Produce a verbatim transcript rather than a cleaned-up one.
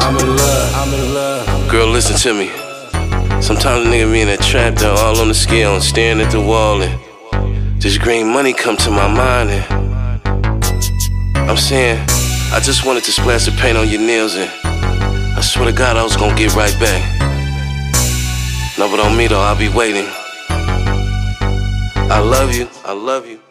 I'm in love, I'm in love. Girl, listen to me. Sometimes a nigga be in that trap down all on the scale and staring at the wall, and this green money come to my mind, and I'm saying, I just wanted to splash the paint on your nails, and I swear to God I was gonna get right back. No, but on me though, I'll be waiting. I love you, I love you.